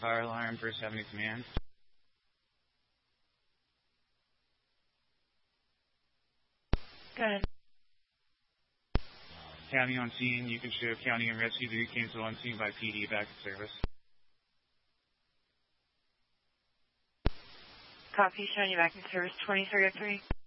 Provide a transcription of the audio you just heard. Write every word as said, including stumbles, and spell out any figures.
fire alarm, First Avenue Command. Go ahead. County on scene. You can show county and rescue to be canceled on scene by P D back in service. Copy, showing you back in service twenty-three oh three.